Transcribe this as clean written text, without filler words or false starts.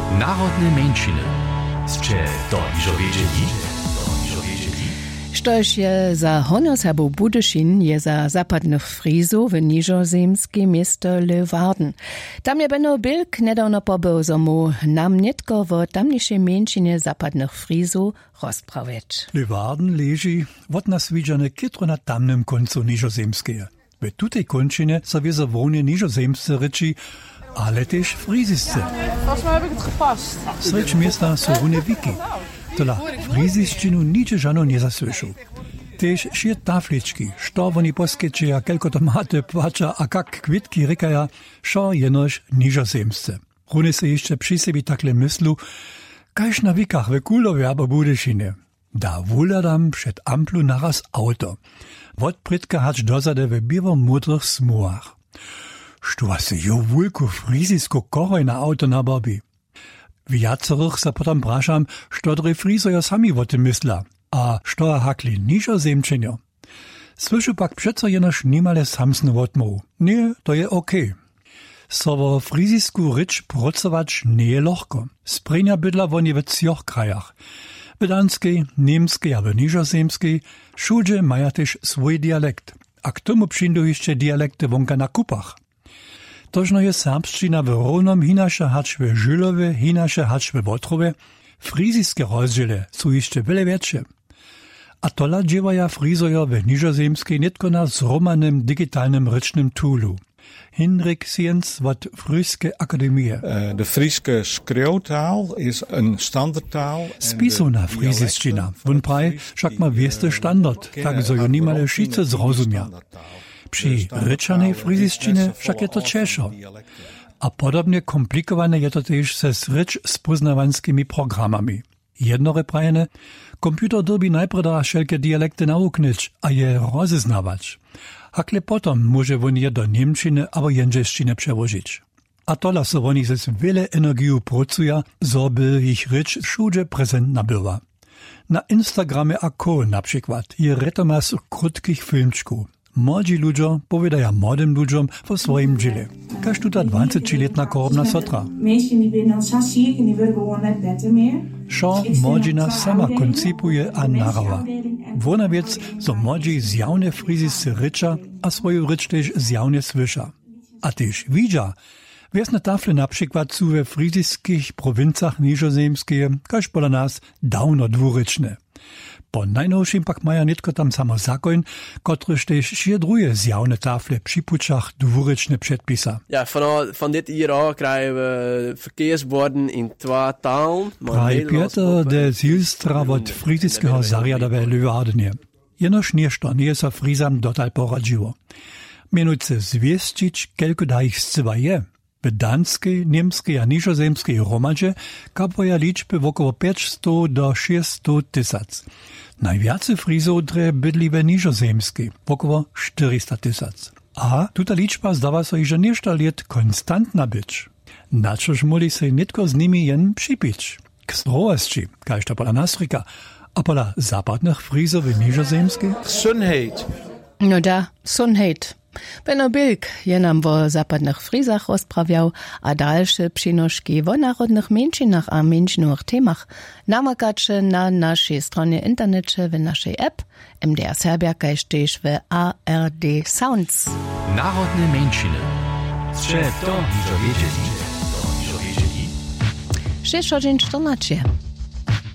Narodne mniejszyny. Sče to iżo wiedzieli? Štož je za Honorshabu Budyšin je za zapadnych Frizów w niżozemskim miesto Leeuwarden. Tam je Benno Bilk nedawno pobył, zo mu nam netko w tamniejszej mniejszynie zapadnych Frizów rozprawiać. Leeuwarden leży od nas widziane kitro na tamnym końcu niżozemskie. W tutej kończynie sobie zawodnie niżozemscy ryczy, ale też frizyscy. Srecz miasta są runie wiki. Tola friziszčinu niče žano nie zasłyszał. Tež šie taflički, što oni poskeče, kelko tomate płacza, a kak kwitki rykaja, šo jenož nižozemsce. Rune se jeszcze przy sobie takle myslu, kajż na wikach we Kulowie abo Budyšinie. Da wuladam przed amplu naraz auto. Wot prytka hacz dozade we biwo mudrych smuach. Što se jo wulku frizisko koroj na auto na babi. Viacerых se potom prašam, što dre frizojo sami o tym mysla, a što hakli nižozemčenjo. Słyšu pak přeco jenož nimale samsnu odmovu. Nie, to je okej. So vo frizisku ryč pracować nie je lohko. Sprejnja bydla woni w cioch krajach. W danskiej, niemskiej a w nižozemskiej všude maja też swój dialekt. A k tomu přijdu jeszcze dialekty wonka na kupach. Tożno je serbščina w Rovnom hinaše hač w Žilowe, hinaše hač w Wotrowe. Friziske rozdziele są jeszcze wiele większe. A tola dziewaja frizojo w nižozemskiej netko na zromanym digitalnym rycznym toolu. Hinrik Siens wat Frieske Akademie. De Frieske schreeuwtaal is een standaardtaal. Spisovna friziščina. Won praj však ma wieste standard, tak zo jo nimale šice zrozumia. Przy ryczanej friziščine však je to češo. A podobnie komplikowane je to też se s rycz spoznawanskimi programami. Jednore prajene, komputer dobi najprej da wszelkie dialekty nauknyć, a je rozeznawać. Hakle potom może won je do niemčiny abo jędrzeszčiny przełożyć. A tola so woni z wiele energii pracuja, zo by ich rycz všude prezentna była. Na Instagramie ako na przykład je retomas krótkich filmczków. Młodzi ludzie powiadają młodym ludziom o swoim dziele. Każ tuta 20-letna korbna sotra. Šo młodzina sama koncipuje a narawa. Wona wiec, so młodzi zjawne frizisce rycza, a swoju rycz też zjawne słysza. A też widzia. Wiesne tafle na przykład są we friziskich prowincjach niżozemskie, każ pola nas dawno dwuryczne. Po najnowszym pak maja nitko tam samo zakon, kotryż też še druje zjawne tafle przypuczach dwuryczne przedpisa. Ja, van dit hier al krijgen we verkeersborden in 2 talen. Praj Pieter de Zilstra od friziskiego zariada we Leeuwardenie. Jenoż nieszto nie jest frizam dotal poradziło. Mianowicie zwieścić, kelko da ich zcywa je. W danskiej, niemskiej a niżozemskiej romadzie kapuja liczby około 500 do 600 tysac. Najwiacej frizów dre bydli we niżozemskiej, około 400 tysac. A tuta liczba zdawa się, że nieszta liet konstantna być. Na coż moli się nitko z nimi jen przypić. K zdrowości, każ to pola nasryka, a pola zapadnych frizów w niżozemskiej? Gesundheid. No da, Gesundheit. Benno Bilk je nam w zapadnych Frizach rozprawiał, a dalsze przynoszki w narodnych mniejszynach a mniejszych temach namakacze na naszej stronie internecie w naszej app MDR Serbia, kajż też w ARD Sounds. Narodne mniejszyny. Sče to iżo wiedzieli? 6:14.